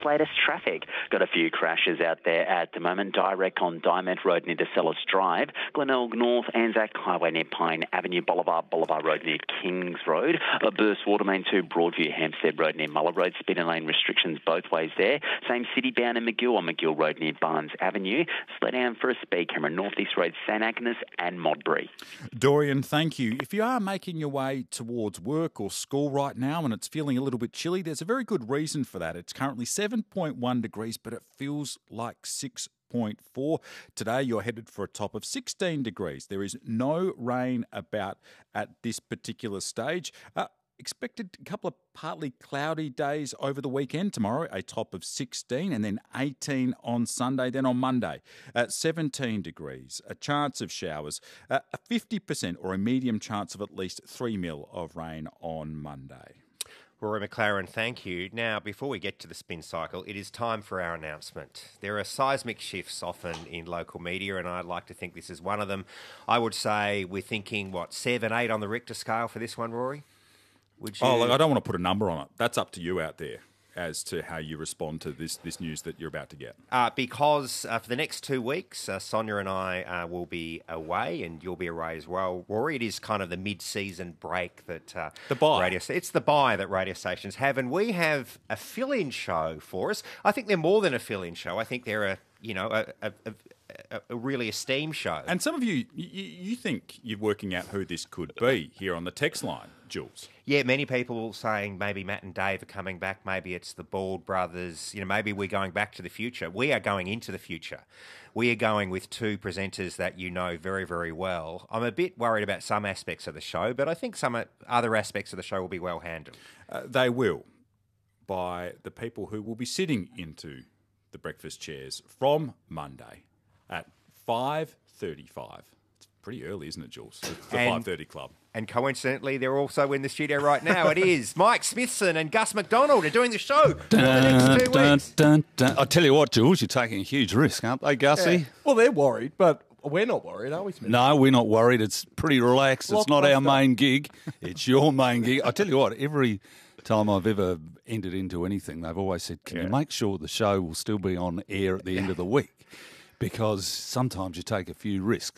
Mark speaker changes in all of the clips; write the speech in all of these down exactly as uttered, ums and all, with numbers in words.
Speaker 1: Latest traffic. Got a few crashes out there at the moment. Direct on Diamond Road near DeSellis Drive, Glenelg North, Anzac Highway near Pine Avenue, Bolivar Boulevard Road near Kings Road, a burst water main to Broadview Hampstead Road near Muller Road, speed and lane restrictions both ways there. Same city bound in McGill on McGill Road near Barnes Avenue. Slow down for a speed camera, North East Road, St Agnes and Modbury.
Speaker 2: Dorian, thank you. If you are making your way towards work or school right now and it's feeling a little bit chilly, there's a very good reason for that. It's currently seven point one degrees, but it feels like six point four. Today, you're headed for a top of sixteen degrees. There is no rain about at this particular stage. Uh, expected a couple of partly cloudy days over the weekend. Tomorrow, a top of sixteen, and then eighteen on Sunday. Then on Monday, at seventeen degrees, a chance of showers, uh, a fifty percent or a medium chance of at least three mil of rain on Monday.
Speaker 3: Rory McLaren, thank you. Now, before we get to the spin cycle, it is time for our announcement. There are seismic shifts often in local media, and I'd like to think this is one of them. I would say we're thinking, what, seven, eight on the Richter scale for this one, Rory? Would you...
Speaker 2: Oh, look, I don't want to put a number on it. That's up to you out there as to how you respond to this this news that you're about to get.
Speaker 3: Uh, because uh, for the next two weeks, uh, Sonia and I uh, will be away, and you'll be away as well, Rory. It is kind of the mid-season break that uh,
Speaker 2: the buy.
Speaker 3: Radio, it's the buy that radio stations have, and we have a fill-in show for us. I think they're more than a fill-in show. I think they're a you know a, a, a, a really esteemed show.
Speaker 2: And some of you, you, you think you're working out who this could be here on the text line, Jules.
Speaker 3: Yeah, many people saying maybe Matt and Dave are coming back. Maybe it's the Bald brothers. You know, maybe we're going back to the future. We are going into the future. We are going with two presenters that you know very, very well. I'm a bit worried about some aspects of the show, but I think some other aspects of the show will be well handled.
Speaker 2: Uh, they will, by the people who will be sitting into the breakfast chairs from Monday at five thirty-five. It's pretty early, isn't it, Jules? The five thirty club.
Speaker 3: And coincidentally, they're also in the studio right now. It is Mike Smithson and Gus McDonald are doing the show for the next two
Speaker 4: dun,
Speaker 3: weeks.
Speaker 4: Dun, dun. I tell you what, Jules, you're taking a huge risk, aren't they, Gussie?
Speaker 5: Yeah. Well, they're worried, but we're not worried, are we, Smith?
Speaker 4: No, we're not worried. It's pretty relaxed. It's not our main gig. It's your main gig. I tell you what, every time I've ever entered into anything, they've always said, can yeah. you make sure the show will still be on air at the end of the week? Because sometimes you take a few risks.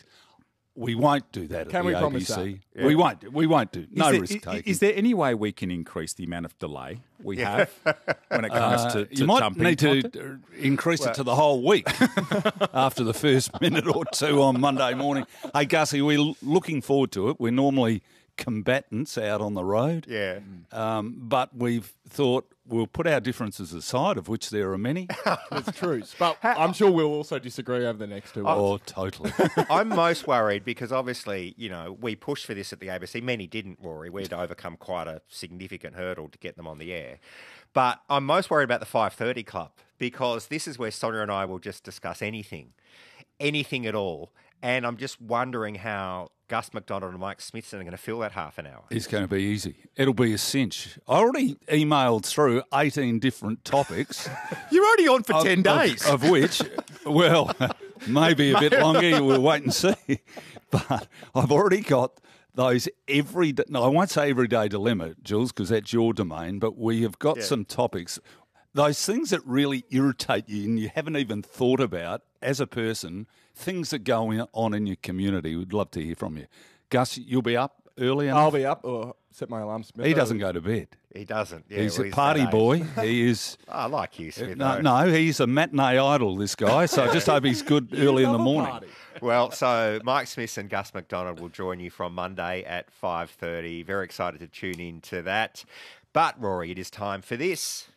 Speaker 4: We won't do that
Speaker 5: can
Speaker 4: at
Speaker 5: we
Speaker 4: the A B C.
Speaker 5: Promise that?
Speaker 4: Yeah. We won't. We won't do. No
Speaker 2: there,
Speaker 4: risk taking.
Speaker 2: Is there any way we can increase the amount of delay we have when it comes
Speaker 4: uh,
Speaker 2: to, to
Speaker 4: you might
Speaker 2: dumping
Speaker 4: need
Speaker 2: content?
Speaker 4: to increase
Speaker 3: well,
Speaker 4: it to the whole week after the first minute or two on Monday morning. Hey, Gussie, we're looking forward to it. We're normally combatants out on the road.
Speaker 3: Yeah.
Speaker 4: Um, but we've thought we'll put our differences aside, of which there are many.
Speaker 5: That's true. But I'm sure we'll also disagree over the next two weeks.
Speaker 4: Oh, totally.
Speaker 3: I'm most worried because obviously, you know, we pushed for this at the A B C. Many didn't, Rory. We had to overcome quite a significant hurdle to get them on the air. But I'm most worried about the five thirty club because this is where Sonia and I will just discuss anything, anything at all. And I'm just wondering how Gus McDonald and Mike Smithson are going to fill that half an hour.
Speaker 4: It's going to be easy. It'll be a cinch. I already emailed through eighteen different topics.
Speaker 2: You're only on for
Speaker 4: of,
Speaker 2: ten days.
Speaker 4: Of, of which, well, maybe a bit longer. We'll wait and see. But I've already got those every day. No, I won't say everyday dilemma, Jules, because that's your domain. But we have got
Speaker 3: yeah.
Speaker 4: some topics. Those things that really irritate you and you haven't even thought about as a person, things that go on in your community. We'd love to hear from you. Gus, you'll be up early enough?
Speaker 5: I'll be up or set my alarm. Smith.
Speaker 4: He doesn't go to bed.
Speaker 3: He doesn't. Yeah,
Speaker 4: he's
Speaker 3: well,
Speaker 4: a party
Speaker 3: he's
Speaker 4: boy. He is.
Speaker 3: I like you, Smith.
Speaker 4: No, no, he's a matinee idol, this guy. So I just hope he's good early in the morning.
Speaker 5: Party.
Speaker 3: Well, so Mike Smith and Gus McDonald will join you from Monday at five thirty. Very excited to tune in to that. But, Rory, it is time for this.